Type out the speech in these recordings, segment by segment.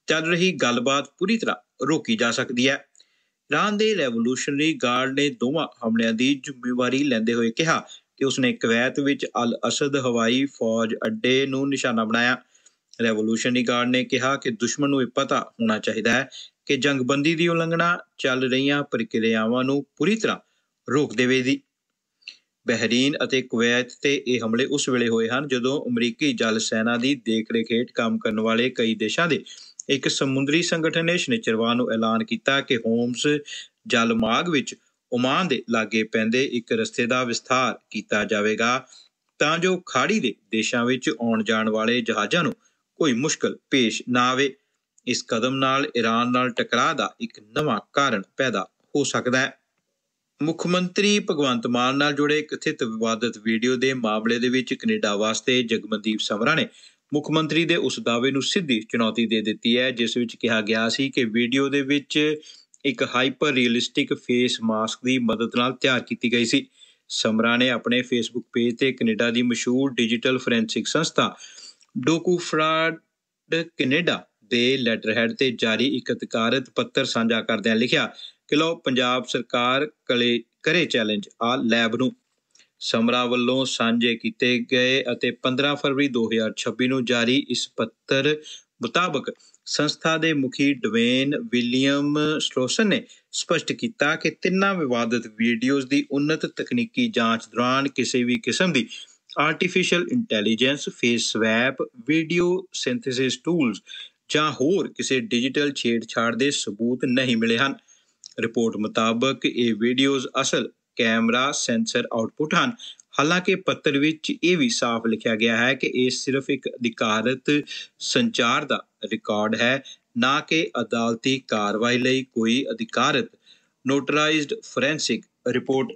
ਚੱਲ ਰਹੀ ਗੱਲਬਾਤ ਪੂਰੀ ਤਰ੍ਹਾਂ ਰੋਕੀ ਜਾ ਸਕਦੀ ਹੈ। ਈਰਾਨ ਦੇ ਰੈਵੋਲੂਸ਼ਨਰੀ ਗਾਰਡ ਨੇ ਦੋਵਾਂ ਹਮਲਿਆਂ ਦੀ ਜ਼ਿੰਮੇਵਾਰੀ ਲੈਂਦੇ ਹੋਏ ਕਿਹਾ ਕਿ ਉਸਨੇ ਕੁਵੈਤ ਵਿੱਚ ਅਲ ਅਸਦ ਹਵਾਈ ਫੌਜ ਅੱਡੇ ਨੂੰ ਨਿਸ਼ਾਨਾ ਬਣਾਇਆ। ਰੈਵੋਲੂਸ਼ਨਰੀ ਗਾਰਡ ਨੇ ਕਿਹਾ ਕਿ ਦੁਸ਼ਮਣ ਨੂੰ ਇਹ ਪਤਾ ਹੋਣਾ ਚਾਹੀਦਾ ਹੈ ਕਿ ਜੰਗਬੰਦੀ ਦੀ ਉਲੰਘਣਾ ਚੱਲ ਰਹੀਆਂ ਪ੍ਰਕਿਰਿਆਵਾਂ ਨੂੰ ਪੂਰੀ ਤਰ੍ਹਾਂ ਰੋਕ ਦੇਵੇਗੀ। ਬਹਿਰੀਨ ਅਤੇ ਕੁਵੈਤ ਤੇ ਇਹ ਹਮਲੇ ਉਸ ਵੇਲੇ ਹੋਏ ਹਨ ਜਦੋਂ ਅਮਰੀਕੀ ਜਲ ਸੈਨਾ ਦੀ ਦੇਖ-ਰੇਖ ਹੇਠ ਕੰਮ ਕਰਨ ਵਾਲੇ ਕਈ ਦੇਸ਼ਾਂ ਦੇ ਇੱਕ ਸਮੁੰਦਰੀ ਸੰਗਠਨ ਨੇ ਸ਼ਨੀਚਰਵਾਰ ਨੂੰ ਐਲਾਨ ਕੀਤਾ ਕਿ ਹੋਮਸ ਜਲਮਾਰਗ ਵਿੱਚ ਓਮਾਨ ਦੇ ਲਾਗੇ ਪੈਂਦੇ ਇੱਕ ਰਸਤੇ ਦਾ ਵਿਸਥਾਰ ਕੀਤਾ ਜਾਵੇਗਾ ਤਾਂ ਜੋ ਖਾੜੀ ਦੇ ਦੇਸ਼ਾਂ ਵਿੱਚ ਆਉਣ ਜਾਣ ਵਾਲੇ ਜਹਾਜ਼ਾਂ ਨੂੰ ਕੋਈ ਮੁਸ਼ਕਲ ਪੇਸ਼ ਨਾ ਆਵੇ। ਇਸ ਕਦਮ ਨਾਲ ਈਰਾਨ ਨਾਲ ਟਕਰਾਅ ਦਾ ਇੱਕ ਨਵਾਂ ਕਾਰਨ ਪੈਦਾ ਹੋ ਸਕਦਾ ਹੈ। ਮੁੱਖ ਮੰਤਰੀ ਭਗਵੰਤ ਮਾਨ ਨਾਲ ਜੁੜੇ ਕਥਿਤ ਵਿਵਾਦਤ ਵੀਡੀਓ ਦੇ ਮਾਮਲੇ ਦੇ ਵਿੱਚ ਕੈਨੇਡਾ ਵਾਸਤੇ ਜਗਮਨਦੀਪ ਸਮਰਾ ਨੇ ਮੁੱਖ ਮੰਤਰੀ ਦੇ ਉਸ ਦਾਅਵੇ ਨੂੰ ਸਿੱਧੀ ਚੁਣੌਤੀ ਦੇ ਦਿੱਤੀ ਹੈ ਜਿਸ ਵਿੱਚ ਕਿਹਾ ਗਿਆ ਸੀ ਕਿ ਵੀਡੀਓ ਦੇ ਵਿੱਚ ਇੱਕ ਹਾਈਪਰ ਰੀਅਲਿਸਟਿਕ ਫੇਸ ਮਾਸਕ ਦੀ ਮਦਦ ਨਾਲ ਤਿਆਰ ਕੀਤੀ ਗਈ ਸੀ। ਸਮਰਾ ਨੇ ਆਪਣੇ ਫੇਸਬੁੱਕ ਪੇਜ ਤੇ ਕੈਨੇਡਾ ਦੀ ਮਸ਼ਹੂਰ ਡਿਜੀਟਲ ਫੋਰੈਂਸਿਕ ਸੰਸਥਾ ਡੋਕੂਫਰਾਡ ਕੈਨੇਡਾ ਦੇ ਲੈਟਰਹੈਡ ਤੇ ਜਾਰੀ ਇੱਕ ਅਧਿਕਾਰਤ ਪੱਤਰ ਸਾਂਝਾ ਕਰਦਿਆਂ ਲਿਖਿਆ ਕਿ ਲਓ ਪੰਜਾਬ ਸਰਕਾਰ ਕਰੇ ਚੈਲੰਜ ਆ ਲੈਬ ਨੂੰ। ਸਮਰਾ ਵੱਲੋਂ ਸਾਂਝੇ ਕੀਤੇ ਗਏ ਅਤੇ 15 ਫਰਵਰੀ 2026 ਨੂੰ ਜਾਰੀ ਇਸ ਪੱਤਰ ਮੁਤਾਬਕ ਸੰਸਥਾ ਦੇ ਮੁਖੀ ਡਵੇਨ ਵਿਲੀਅਮ ਸਟ੍ਰੋਸਨ ਨੇ ਸਪਸ਼ਟ ਕੀਤਾ ਕਿ ਤਿੰਨਾਂ ਵਿਵਾਦਤ ਵੀਡੀਓਜ਼ ਦੀ ਉન્નਤ ਤਕਨੀਕੀ ਜਾਂਚ ਦੌਰਾਨ ਕਿਸੇ ਵੀ ਕਿਸਮ ਦੀ artificial intelligence, face swap, video synthesis tools ਜਾਂ ਹੋਰ ਕਿਸੇ ਡਿਜੀਟਲ ਛੇੜਛਾੜ ਦੇ ਸਬੂਤ ਨਹੀਂ ਮਿਲੇ ਹਨ। ਰਿਪੋਰਟ ਮੁਤਾਬਕ ਇਹ ਵੀਡੀਓਜ਼ ਅਸਲ ਕੈਮਰਾ ਸੈਂਸਰ ਆਉਟਪੁੱਟ ਹਨ। ਹਾਲਾਂਕਿ ਪੱਤਰ ਵਿੱਚ ਇਹ ਵੀ ਸਾਫ਼ ਲਿਖਿਆ ਗਿਆ ਹੈ ਕਿ ਇਹ ਸਿਰਫ ਇੱਕ ਅਧਿਕਾਰਤ ਸੰਚਾਰ ਦਾ ਰਿਕਾਰਡ ਹੈ, ਨਾ ਕਿ ਅਦਾਲਤੀ ਕਾਰਵਾਈ ਲਈ ਕੋਈ ਅਧਿਕਾਰਤ ਨੋਟਰਾਈਜ਼ਡ ਫੋਰੈਂਸਿਕ ਰਿਪੋਰਟ।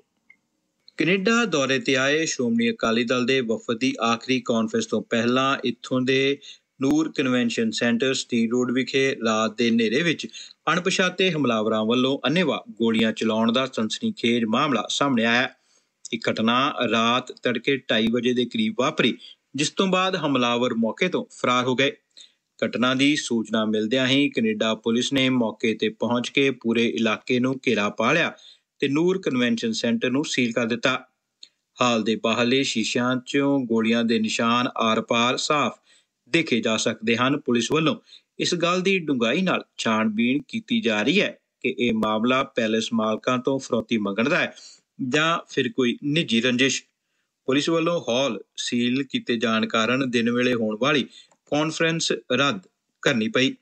ਕੈਨੇਡਾ ਦੌਰੇ ਤੇ ਆਏ ਸ਼੍ਰੋਮਣੀ ਅਕਾਲੀ ਦਲ ਦੇ ਵਫਦ ਦੀ ਆਖਰੀ ਕਾਨਫਰੰਸ ਤੋਂ ਪਹਿਲਾਂ ਇੱਥੋਂ ਦੇ ਨੂਰ ਕਨਵੈਨਸ਼ਨ ਸੈਂਟਰ ਸਟੀਲ ਰੋਡ ਵਿਖੇ ਰਾਤ ਦੇ ਹਨੇਰੇ ਵਿੱਚ ਅਣਪਛਾਤੇ ਹਮਲਾਵਰਾਂ ਵੱਲੋਂ ਅੰਨ੍ਹੇਵਾਹ ਗੋਲੀਆਂ ਚਲਾਉਣ ਦਾ ਸਨਸਨੀਖੇਜ਼ ਮਾਮਲਾ ਸਾਹਮਣੇ ਆਇਆ। ਇਹ ਘਟਨਾ ਰਾਤ ਤੜਕੇ 2:30 ਵਜੇ ਦੇ ਕਰੀਬ ਵਾਪਰੀ ਜਿਸ ਤੋਂ ਬਾਅਦ ਹਮਲਾਵਰ ਮੌਕੇ ਤੋਂ ਫਰਾਰ ਹੋ ਗਏ। ਘਟਨਾ ਦੀ ਸੂਚਨਾ ਮਿਲਦਿਆਂ ਹੀ ਕੈਨੇਡਾ ਪੁਲਿਸ ਨੇ ਮੌਕੇ ਤੇ ਪਹੁੰਚ ਕੇ ਪੂਰੇ ਇਲਾਕੇ ਨੂੰ ਘੇਰਾ ਪਾ ਲਿਆ ਤੇ ਨੂਰ ਕਨਵੈਨਸ਼ਨ ਸੈਂਟਰ ਨੂੰ ਸੀਲ ਕਰ ਦਿੱਤਾ। ਹਾਲ ਦੇ ਬਾਹਰਲੇ ਸ਼ੀਸ਼ਿਆਂ 'ਚੋਂ ਗੋਲੀਆਂ ਦੇ ਨਿਸ਼ਾਨ ਆਰ-ਪਾਰ ਸਾਫ਼ ਦੇਖੇ ਜਾ ਸਕਦੇ ਹਨ। ਪੁਲਿਸ ਵੱਲੋਂ ਇਸ ਗੱਲ ਦੀ ਡੂੰਘਾਈ ਨਾਲ ਛਾਣਬੀਣ ਕੀਤੀ ਜਾ ਰਹੀ ਹੈ ਕਿ ਇਹ ਮਾਮਲਾ ਪੈਲੇਸ ਮਾਲਕਾਂ ਤੋਂ ਫਿਰੌਤੀ ਮੰਗਣ ਦਾ ਹੈ ਜਾਂ ਫਿਰ ਕੋਈ ਨਿੱਜੀ ਰੰਜਿਸ਼। ਪੁਲਿਸ ਵੱਲੋਂ ਹਾਲ ਸੀਲ ਕੀਤੇ ਜਾਣ ਕਾਰਨ ਦਿਨ ਵੇਲੇ ਹੋਣ ਵਾਲੀ ਕਾਨਫਰੰਸ ਰੱਦ ਕਰਨੀ ਪਈ।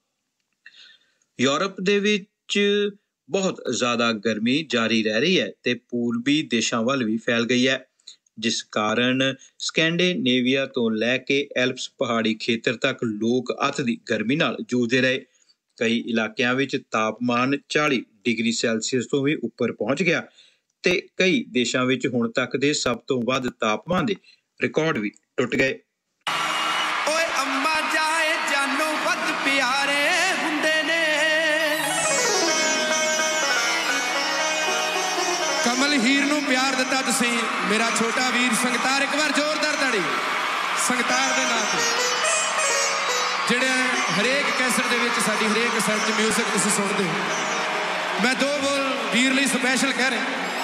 ਯੂਰਪ ਦੇ ਵਿੱਚ ਬਹੁਤ ਜ਼ਿਆਦਾ ਗਰਮੀ ਜਾਰੀ ਰਹਿ ਰਹੀ ਹੈ ਤੇ ਪੂਰਬੀ ਦੇਸ਼ਾਂ ਵੱਲ ਵੀ ਫੈਲ ਗਈ ਹੈ, ਜਿਸ ਕਾਰਨ ਸਕੈਂਡੀਨੇਵੀਆ ਤੋਂ ਲੈ ਕੇ ਐਲਪਸ ਪਹਾੜੀ ਖੇਤਰ ਤੱਕ ਲੋਕ ਅੱਤ ਦੀ ਗਰਮੀ ਨਾਲ ਜੂਝਦੇ ਰਹੇ। ਕਈ ਇਲਾਕਿਆਂ ਵਿੱਚ ਤਾਪਮਾਨ 40 ਡਿਗਰੀ ਸੈਲਸੀਅਸ ਤੋਂ ਵੀ ਉੱਪਰ ਪਹੁੰਚ ਗਿਆ ਤੇ ਕਈ ਦੇਸ਼ਾਂ ਵਿੱਚ ਹੁਣ ਤੱਕ ਦੇ ਸਭ ਤੋਂ ਵੱਧ ਤਾਪਮਾਨ ਦੇ ਰਿਕਾਰਡ ਵੀ ਟੁੱਟ ਗਏ। ਓਏ ਅੰਮਾ ਜਾਏ ਜਾਨੋਂ ਵੱਧ ਪਿਆਰੇ ਹੁੰਦੇ ਨੇ, ਕਮਲ ਹੀਰ ਨੂੰ ਪਿਆਰ ਦਿੱਤਾ ਤੁਸੀਂ ਮੇਰਾ ਛੋਟਾ ਵੀਰ ਸੰਗਤਾਰ। ਇੱਕ ਵਾਰ ਜ਼ੋਰਦਾਰ ਤਾੜੀ ਸੰਗਤਾਰ ਦੇ ਨਾਂ ਤੇ, ਜਿਹੜੇ ਹਰੇਕ ਕੈਸਟ ਦੇ ਵਿੱਚ ਸਾਡੀ ਹਰੇਕ ਕੈਸਟ 'ਚ ਮਿਊਜ਼ਿਕ ਤੁਸੀਂ ਸੁਣਦੇ ਹੋ। ਮੈਂ ਦੋ ਬੋਲ ਵੀਰ ਲਈ ਸਪੈਸ਼ਲ ਕਹਿ ਰਿਹਾ।